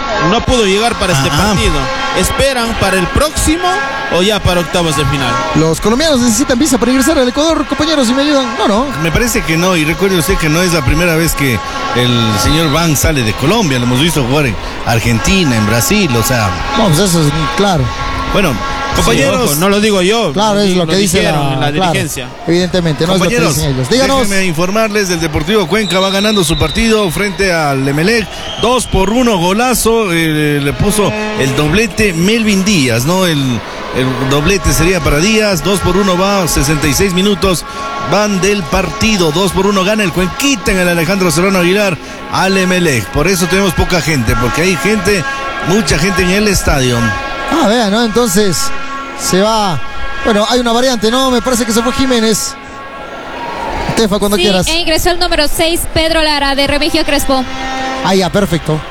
no pudo llegar para este partido. ¿Esperan para el próximo o ya para octavos de final? Los colombianos necesitan visa para ingresar al Ecuador, compañeros, si me ayudan. No. Me parece que no, y recuerde usted que no es la primera vez que el señor Van sale de Colombia. Lo hemos visto jugar en Argentina, en Brasil, o sea... No, pues eso es claro. Bueno, compañeros... Sí, ojo, no lo digo yo. Claro, es lo que dice la dirigencia. Evidentemente, no es lo que dicen ellos. Díganos. Déjenme informarles, del Deportivo Cuenca va ganando su partido frente al Emelec. 2-1, golazo. Le puso el doblete Melvin Díaz, ¿no? El doblete sería para Díaz. 2-1 va, 66 minutos van del partido. 2-1 gana el Cuenquita en el Alejandro Serrano Aguilar al Emelec. Por eso tenemos poca gente, porque hay gente, mucha gente en el estadio. Vean, ¿no? Entonces se va. Bueno, hay una variante, ¿no? Me parece que se fue Jiménez. Tefa, cuando quieras. Ingresó el número 6, Pedro Lara, de Remigio Crespo. Ya, perfecto.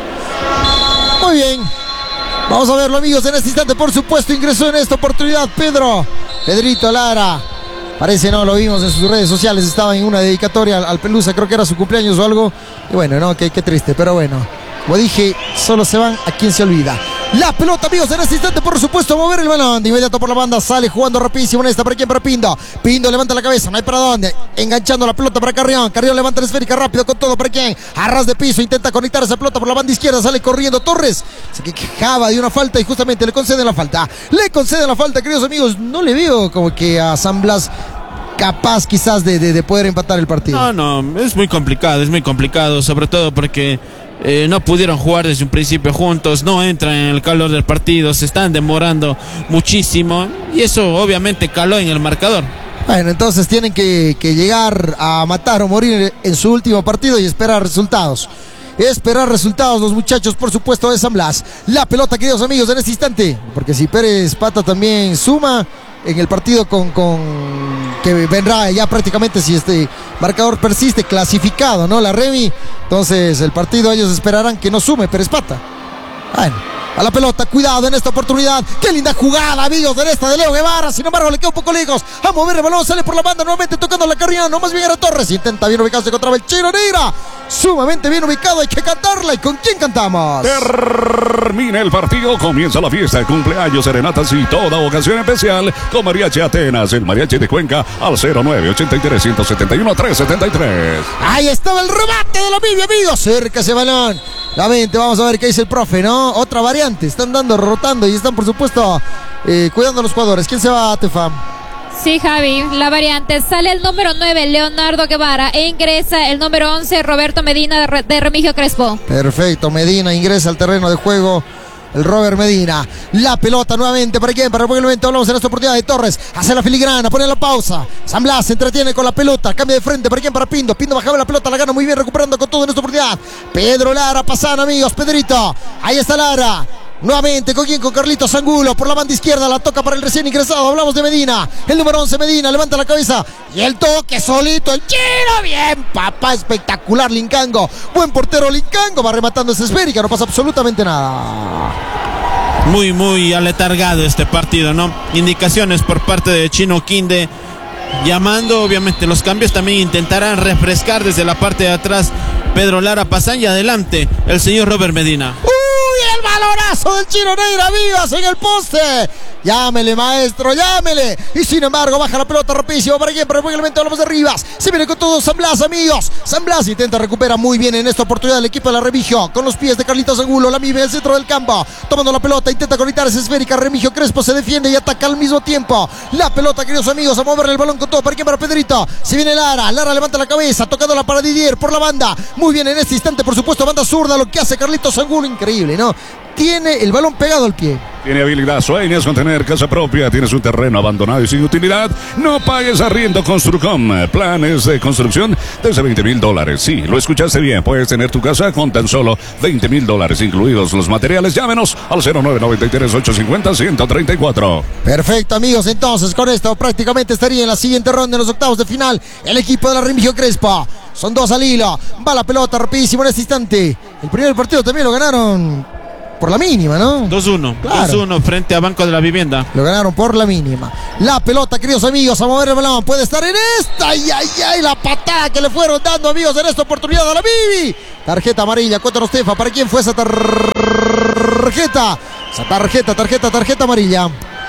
Muy bien. Vamos a verlo, amigos, en este instante. Por supuesto, ingresó en esta oportunidad Pedrito Lara. Parece, no, lo vimos en sus redes sociales. Estaba en una dedicatoria al Pelusa, creo que era su cumpleaños o algo. Y bueno, no, qué triste, pero bueno. Como dije, solo se van a quien se olvida. La pelota, amigos, en este instante, por supuesto, a mover el balón. De inmediato por la banda, sale jugando rapidísimo en esta. ¿Para quién? Para Pindo. Pindo levanta la cabeza, no hay para dónde. Enganchando la pelota para Carrión. Carrión levanta la esférica rápido con todo. ¿Para quién? A ras de piso, intenta conectar esa pelota por la banda izquierda. Sale corriendo Torres. Se quejaba de una falta y justamente le conceden la falta. Le conceden la falta, queridos amigos. No le veo como que a San Blas capaz quizás de poder empatar el partido. No, es muy complicado, sobre todo porque no pudieron jugar desde un principio juntos, no entran en el calor del partido, se están demorando muchísimo y eso obviamente caló en el marcador. Bueno, entonces tienen que llegar a matar o morir en su último partido y esperar resultados. Los muchachos, por supuesto, de San Blas. La pelota, queridos amigos, en este instante, porque si Pérez Pata también suma en el partido con que vendrá ya prácticamente, si este marcador persiste, clasificado, ¿no? La Remi, entonces el partido ellos esperarán que no sume Pérez Pata. Bueno, a la pelota, cuidado en esta oportunidad. Qué linda jugada, amigos, de esta de Leo Guevara. Sin embargo, le queda un poco lejos. A mover el balón, sale por la banda, nuevamente tocando la Carrión. No más bien era Torres. Intenta bien ubicado, se encontraba el Chino Neira. Sumamente bien ubicado, hay que cantarla. ¿Y con quién cantamos? Termina el partido, comienza la fiesta, cumpleaños, serenatas y toda ocasión especial con Mariachi Atenas, el mariachi de Cuenca, al 0983-171-373. Ahí estaba el remate de la Biblia, amigos. Cerca ese balón. La mente, vamos a ver qué dice el profe, ¿no? Otra variante, están dando, rotando y están, por supuesto, cuidando a los jugadores. ¿Quién se va, Tefa? Sí, Javi, la variante. Sale el número 9, Leonardo Guevara, e ingresa el número 11, Roberto Medina, de Remigio Crespo. Perfecto, Medina ingresa al terreno de juego. El Robert Medina. La pelota nuevamente. ¿Para quién? Para el momento hablamos en esta oportunidad de Torres. Hace la filigrana, pone la pausa. San Blas se entretiene con la pelota. Cambia de frente. ¿Para quién? Para Pindo. Pindo bajaba la pelota, la gana muy bien, recuperando con todo en esta oportunidad. Pedro Lara, pasan, amigos. Pedrito. Ahí está Lara. Nuevamente, ¿con quién? Con Carlitos Angulo, por la banda izquierda, la toca para el recién ingresado, hablamos de Medina, el número 11 Medina, levanta la cabeza, y el toque solito, el tiro, bien, papá, espectacular Lincango, buen portero Lincango, va rematando esa esférica, no pasa absolutamente nada. Muy aletargado este partido, ¿no? Indicaciones por parte de Chino Quinde, llamando, obviamente, los cambios, también intentarán refrescar desde la parte de atrás, Pedro Lara Pazán, y adelante, el señor Robert Medina. El balonazo del Chino Neira, Vivas en el poste. Llámele, maestro, llámele. Y sin embargo, baja la pelota rapidísimo. ¿Para quién? Para el elemento, hablamos de Rivas. Se viene con todo San Blas, amigos. San Blas intenta recuperar muy bien en esta oportunidad el equipo de la Remigio. Con los pies de Carlitos Angulo, la vive en el centro del campo. Tomando la pelota, intenta conectar esa esférica. Remigio Crespo se defiende y ataca al mismo tiempo. La pelota, queridos amigos, a moverle el balón con todo. ¿Para quién? Para Pedrito. Se viene Lara. Lara levanta la cabeza, tocándola para Didier por la banda. Muy bien en este instante, por supuesto, banda zurda. Lo que hace Carlitos Angulo, increíble, ¿no? Tiene el balón pegado al pie. Tiene habilidad, sueñas con tener casa propia, tienes un terreno abandonado y sin utilidad, no pagues arriendo Construcom. Planes de construcción desde $20,000. Sí, lo escuchaste bien, puedes tener tu casa con tan solo $20,000, incluidos los materiales. Llámenos al 0993-850-134. Perfecto, amigos, entonces con esto prácticamente estaría en la siguiente ronda, en los octavos de final, el equipo de la Remigio Crespo. Son dos al hilo, va la pelota rapidísimo en este instante. El primer partido también lo ganaron por la mínima, ¿no? 2-1, claro. 2-1 frente a Banco de la Vivienda. Lo ganaron por la mínima. La pelota, queridos amigos, a mover el balón. Puede estar en esta. Ay, la patada que le fueron. fueron dando, amigos, en esta oportunidad a la Bibi. Tarjeta amarilla, cuéntanos, Tefa, ¿para quién fue esa tarjeta? Para el Banco de la Vivienda. Para el Banco de la Vivienda. Muy bien, entonces con esto prácticamente estaría en la siguiente ronda, en los octavos de final, el equipo de la Remigio Crespo. Son dos al hilo, va la pelota rapidísimo en este instante. El primer partido también lo ganaron por la mínima, ¿no? 2-1. Claro. 2-1 frente a Banco de la Vivienda. Lo ganaron por la mínima. La pelota, queridos amigos, a mover el balón. Puede estar en esta. Ay, la patada que le fueron dando, amigos, en esta oportunidad a la Bibi. Tarjeta amarilla, cuéntanos, Tefa, ¿para quién fue esa tarjeta? tarjeta. Esa tarjeta amarilla.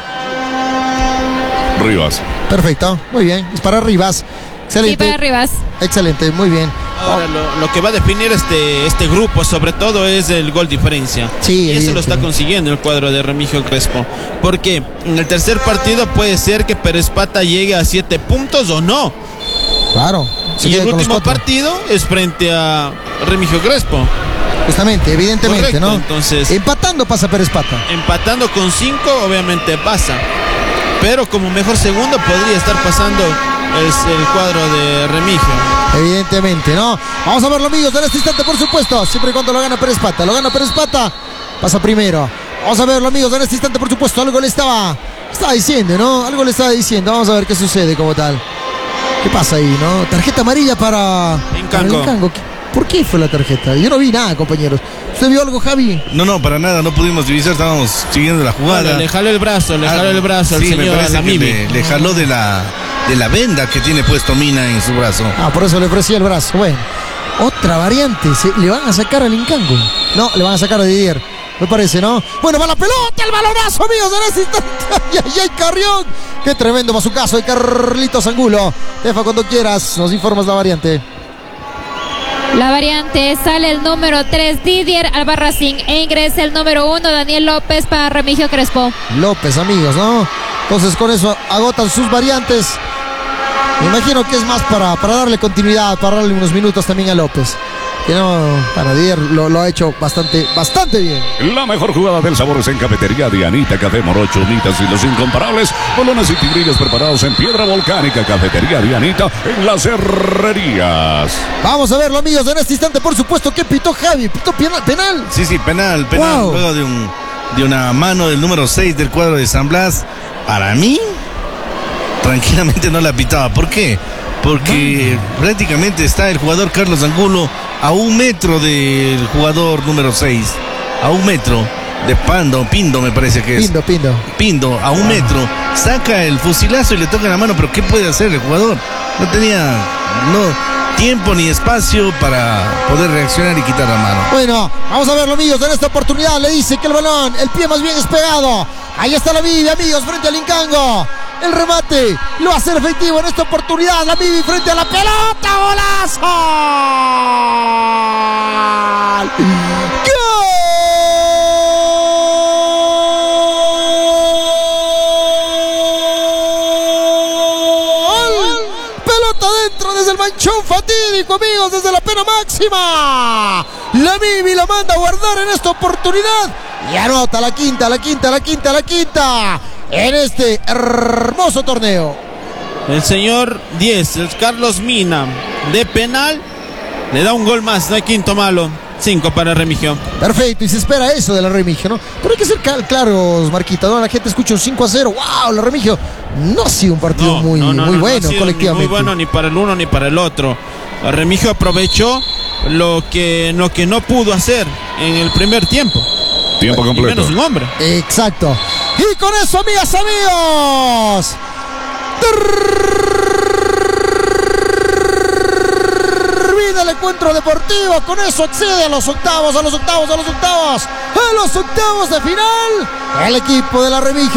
Rivas. Perfecto, muy bien. Es para Rivas. Excelente. Sí, para Rivas. Excelente, muy bien. Ahora, lo que va a definir este grupo, sobre todo, es el gol diferencia. Sí, y eso lo está evidentemente. consiguiendo el cuadro de Remigio Crespo. Porque en el tercer partido puede ser que Pérez Pata llegue a 7 puntos o no. Claro. Se Y queda el con los último 4. partido es frente a Remigio Crespo. Justamente, evidentemente, Correcto, ¿no? entonces- Empatando pasa Pérez Pata. Empatando con 5, obviamente pasa. Pero como mejor segundo podría estar pasando el cuadro de Remigio. Evidentemente, ¿no? Vamos a verlo, amigos, en este instante, por supuesto. Siempre y cuando lo gana Pérez Pata. Lo gana Pérez Pata, pasa primero. Vamos a verlo, amigos, en este instante, por supuesto. Algo le estaba diciendo, ¿no? Algo le estaba diciendo. Vamos a ver qué sucede como tal. ¿Qué pasa ahí, no? Tarjeta amarilla para Incango. Incango. ¿Por qué fue la tarjeta? Yo no vi nada, compañeros. ¿Usted vio algo, Javi? No, para nada, no pudimos divisar, estábamos siguiendo la jugada. Bueno, le jaló el brazo, al Sí, me señor parece que Alamibi. le jaló de la venda que tiene puesto Mina en su brazo. Ah, por eso le ofrecía el brazo. Bueno, otra variante. ¿Le van a sacar al Incango? No, le van a sacar a Didier. Me parece, ¿no? Bueno, va la pelota, el balonazo, amigos, en este instante. ¡Ay, Carrión! ¡Qué tremendo bazucazo de Carlitos Angulo! Tefa, cuando quieras, nos informas la variante. La variante, sale el número 3 Didier Albarracín e ingresa el número 1 Daniel López para Remigio Crespo. López, amigos, ¿no? Entonces con eso agotan sus variantes. Me imagino que es más para darle continuidad, para darle unos minutos también a López. Que no, para Didier lo ha hecho bastante bien. La mejor jugada del sabor es en Cafetería Dianita, café morocho, unitas y los incomparables, bolones y tigrillos preparados en piedra volcánica. Cafetería Dianita en Las Herrerías. Vamos a verlo, amigos, en este instante, por supuesto, ¿qué pitó Javi? ¿Pitó penal? Sí, penal. Wow. Luego de una mano del número 6 del cuadro de San Blas. Para mí, tranquilamente no la pitaba. ¿Por qué? Porque prácticamente está el jugador Carlos Angulo a 1 metro del jugador número 6. A 1 metro de Pindo me parece que es. Pindo, a 1 metro. Saca el fusilazo y le toca la mano, pero ¿qué puede hacer el jugador? No tenía tiempo ni espacio para poder reaccionar y quitar la mano. Bueno, vamos a verlo, amigos, en esta oportunidad le dice que el balón, el pie más bien es pegado. Ahí está la Bibi, amigos, frente al Incango. El remate lo va a hacer efectivo en esta oportunidad. La Bibi frente a la pelota. ¡Golazo! ¡Gol! Pelota dentro desde el manchón fatídico, amigos, desde la pena máxima. La Bibi la manda a guardar en esta oportunidad. Y anota la quinta en este hermoso torneo. El señor 10, el Carlos Mina, de penal, le da un gol más, no hay quinto malo. 5 para Remigio. Perfecto, y se espera eso de la Remigio, ¿no? Pero hay que ser claros, Marquita, ¿no? La gente escucha un 5-0. ¡Wow! La Remigio no ha sido un partido muy bueno no ha sido colectivamente. Muy bueno ni para el uno ni para el otro. Remigio aprovechó lo que no pudo hacer en el primer tiempo. Tiempo Y completo. menos un hombre. Exacto. Y con eso, amigas, amigos, termina el encuentro deportivo. Con eso accede a los octavos de final. El equipo de la Remigio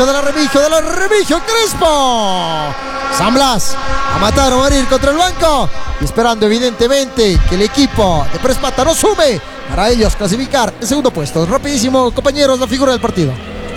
Crespo. San Blas a matar o morir contra el banco. Y esperando evidentemente que el equipo de Pérez Pata no sume para ellos clasificar en segundo puesto. Rapidísimo, compañeros, la figura del partido.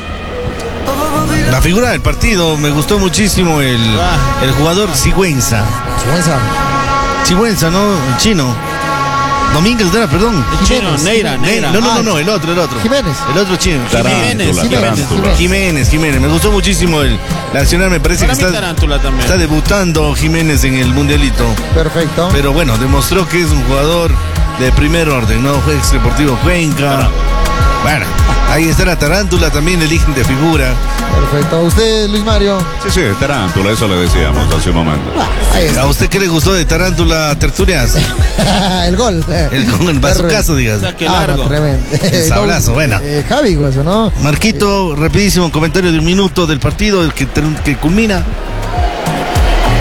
La figura del partido, me gustó muchísimo el jugador Sigüenza. Sigüenza, ¿no? El chino. Domínguez, perdón. El chino, Neira. No, el otro. Jiménez. El otro chino. Tarántula. Jiménez. Me gustó muchísimo el accionar, me parece Para que mí Tarántula también. está debutando Jiménez en el Mundialito. Perfecto. Pero bueno, demostró que es un jugador de primer orden, ¿no? Fue ex Deportivo Cuenca. Bueno, ahí está la Tarántula, también eligen de figura. Perfecto. ¿Usted, Luis Mario? Sí, Tarántula, eso le decíamos hace un momento. Ahí está. ¿A usted qué le gustó de Tarántula, Tertulias? El gol. El bazucazo, digas. Saque largo. Tremendo. El sablazo, bueno. Javi, eso, ¿no? Marquito, rapidísimo comentario de 1 minuto del partido, el que culmina.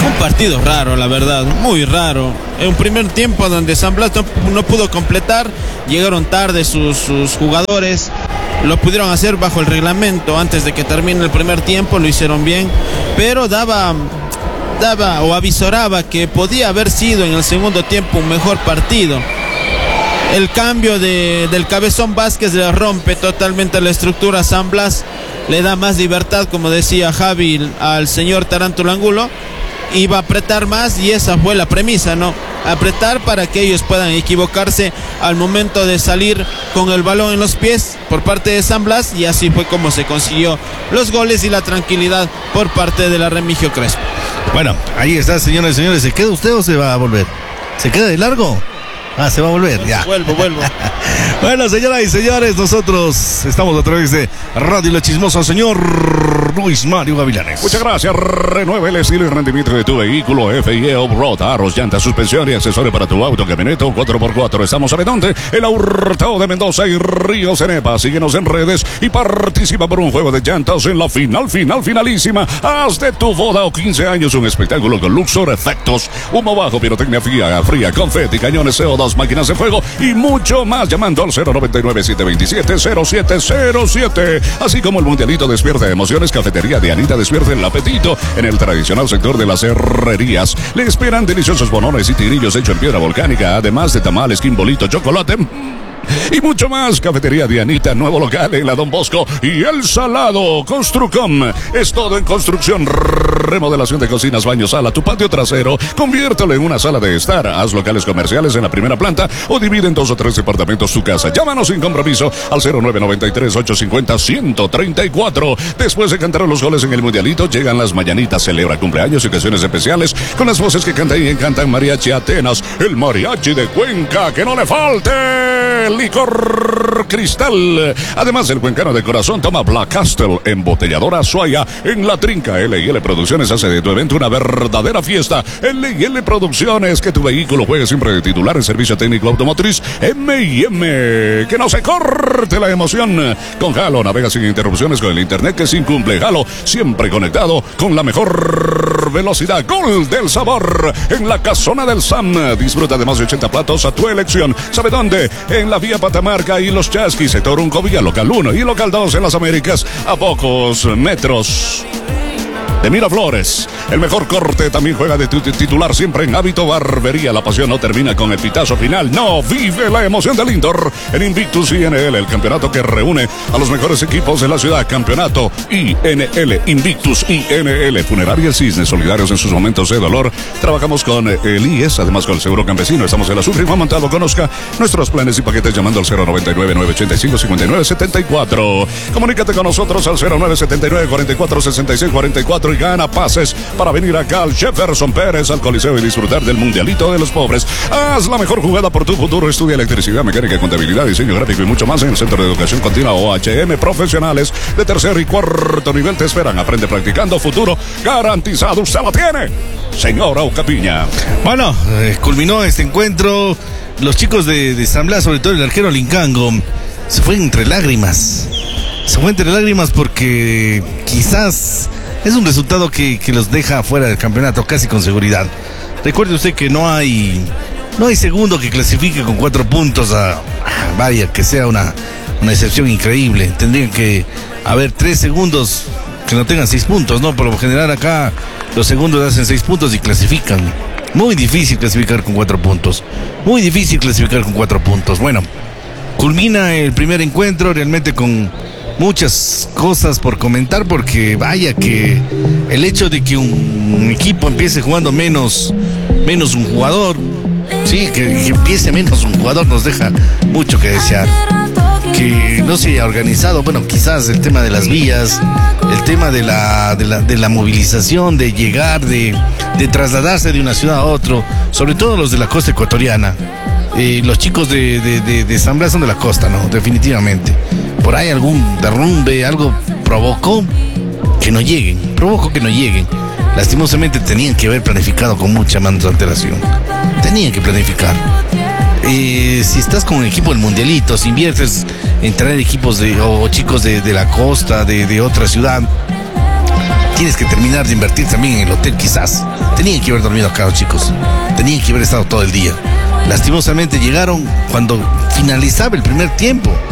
Un partido raro, la verdad, muy raro. En un primer tiempo donde San Blas no pudo completar, llegaron tarde sus jugadores, lo pudieron hacer bajo el reglamento antes de que termine el primer tiempo, lo hicieron bien, pero daba o avisoraba que podía haber sido en el segundo tiempo un mejor partido. El cambio del Cabezón Vázquez le rompe totalmente la estructura a San Blas, le da más libertad, como decía Javi, al señor Tarántula Angulo. Iba a apretar más y esa fue la premisa, ¿no? Apretar para que ellos puedan equivocarse al momento de salir con el balón en los pies por parte de San Blas, y así fue como se consiguió los goles y la tranquilidad por parte de la Remigio Crespo. Bueno, ahí está, señores y señores. ¿Se queda usted o se va a volver? ¿Se queda de largo? Ah, se va a volver, ya. Vuelvo. Bueno, señoras y señores, nosotros estamos a través de Radio La Chismosa, señor Luis Mario Gavilanes. Muchas gracias. Renueve el estilo y rendimiento de tu vehículo. FIE Off-Road, aros, llantas, suspensión y accesorios para tu auto, camioneta 4x4. Estamos a Bedonte, el Hurtado de Mendoza y Río Cenepa. Síguenos en redes y participa por un juego de llantas en la finalísima. Haz de tu boda o 15 años un espectáculo con Luxor efectos, humo bajo, pirotecnia fría, confeti, cañones CO2, máquinas de fuego y mucho más, llamando al 099-727-0707. Así como el Mundialito despierta emociones, Cafetería de Anita despierta el apetito en el tradicional sector de las herrerías. Le esperan deliciosos bonones y tirillos hechos en piedra volcánica, además de tamales, quimbolito, chocolate y mucho más. Cafetería de Anita, nuevo local en la Don Bosco y El Salado. Construcom es todo en construcción, remodelación de cocinas, baños, sala, tu patio trasero, conviértelo en una sala de estar. Haz locales comerciales en la primera planta o divide en 2 o 3 departamentos tu casa. Llámanos sin compromiso al 0993-850-134. Después de cantar los goles en el Mundialito, llegan las mañanitas, celebra cumpleaños y ocasiones especiales con las voces que cantan y encantan Mariachi Atenas, el mariachi de Cuenca, que no le falte licor Cristal. Además, el cuencano de corazón toma Black Castle, embotelladora Suaya. En La Trinca, L&L Producciones hace de tu evento una verdadera fiesta. L&L Producciones, que tu vehículo juegue siempre de titular en servicio técnico automotriz M&M. Que no se corte la emoción. Con Halo navega sin interrupciones con el internet que se incumple. Halo siempre conectado con la mejor velocidad. Gol del sabor en la Casona del Sam. Disfruta de más de 80 platos a tu elección. ¿Sabe dónde? En la vía Patamarca y Los Chasquis, sector Uncovilla, local 1 y local 2 en las Américas, a pocos metros de Miraflores. El mejor corte también juega de titular siempre en Hábito Barbería. La pasión no termina con el pitazo final, no, vive la emoción del Indoor en Invictus INL, el campeonato que reúne a los mejores equipos de la ciudad. Campeonato INL, Invictus INL. Funeraria El Cisne, solidarios en sus momentos de dolor. Trabajamos con el IES, además con el Seguro Campesino. Estamos en la Sufrima Montado. Conozca nuestros planes y paquetes llamando al 099-985-5974. Comunícate con nosotros al 0979-446644 y gana pases para venir acá al Jefferson Pérez, al Coliseo, y disfrutar del Mundialito de los Pobres. Haz la mejor jugada por tu futuro. Estudia electricidad, mecánica, contabilidad, diseño gráfico y mucho más en el Centro de Educación Continua OHM. Profesionales de tercer y cuarto nivel te esperan. Aprende practicando, futuro garantizado. Usted lo tiene, señora Ocapiña. Bueno, culminó este encuentro. Los chicos de San Blas, sobre todo el arquero Lincango, se fue entre lágrimas. Se fue entre lágrimas porque quizás es un resultado que los deja fuera del campeonato casi con seguridad. Recuerde usted que no hay segundo que clasifique con 4 puntos. Vaya, que sea una excepción increíble. Tendrían que haber 3 segundos que no tengan 6 puntos, ¿no? Por lo general acá los segundos hacen 6 puntos y clasifican. Muy difícil clasificar con 4 puntos. Muy difícil clasificar con 4 puntos. Bueno, culmina el primer encuentro realmente con muchas cosas por comentar, porque vaya que el hecho de que un equipo empiece jugando menos un jugador, sí, que empiece menos un jugador, nos deja mucho que desear. Que no se haya organizado, bueno, quizás el tema de las vías, el tema de la movilización, de llegar, de trasladarse de una ciudad a otro, sobre todo los de la costa ecuatoriana. Los chicos de San Blas son de la costa, ¿no? Definitivamente. Por ahí algún derrumbe, algo provocó que no lleguen. Lastimosamente tenían que haber planificado con mucha más antelación. Tenían que planificar. Si estás con un equipo del Mundialito, si inviertes en traer equipos o chicos de la costa, de otra ciudad, tienes que terminar de invertir también en el hotel quizás. Tenían que haber dormido acá los chicos, tenían que haber estado todo el día. Lastimosamente llegaron cuando finalizaba el primer tiempo.